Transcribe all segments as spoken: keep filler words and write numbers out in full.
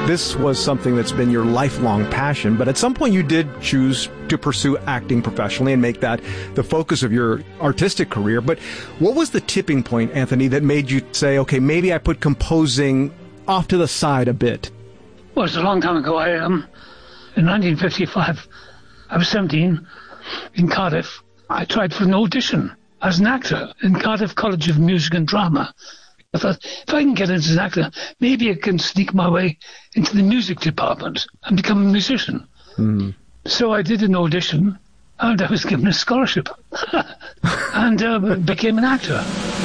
this was something that's been your lifelong passion, but at some point you did choose to pursue acting professionally and make that the focus of your artistic career. But what was the tipping point, Anthony, that made you say, okay, maybe I put composing off to the side a bit? Well, it's a long time ago. I um, in nineteen fifty-five, I was seventeen in Cardiff. I tried for an audition as an actor in Cardiff College of Music and Drama. I thought, if I can get into as an actor, maybe I can sneak my way into the music department and become a musician. Mm. So I did an audition, and I was given a scholarship, and uh, became an actor.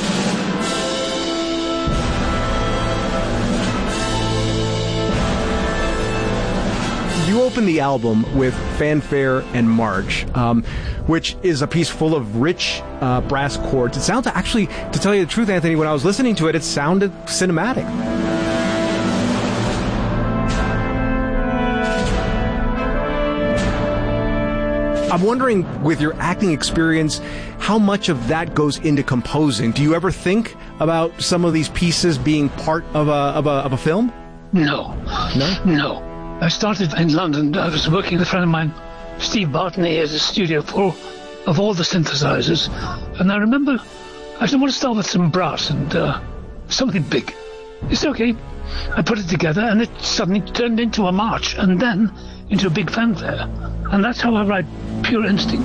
You open the album with Fanfare and March, um, which is a piece full of rich uh, brass chords. It sounds actually, to tell you the truth, Anthony, when I was listening to it, it sounded cinematic. I'm wondering, with your acting experience, how much of that goes into composing? Do you ever think about some of these pieces being part of a of a, of a film? No. No? No. I started in London. I was working with a friend of mine, Steve Barton. He has a studio full of all the synthesizers. And I remember, I said, I want to start with some brass and uh, something big. It's okay. I put it together and it suddenly turned into a march and then into a big fanfare. And that's how I write, pure instinct.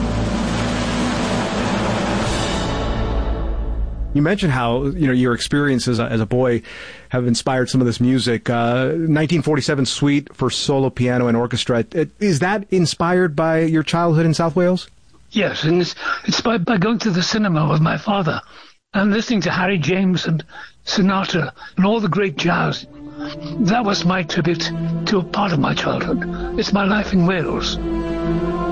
You mentioned how, you know, your experiences as a boy have inspired some of this music. Uh, nineteen forty-seven Suite for solo piano and orchestra. Is that inspired by your childhood in South Wales? Yes, and it's inspired by going to the cinema with my father and listening to Harry James and Sinatra and all the great jazz. That was my tribute to a part of my childhood. It's my life in Wales.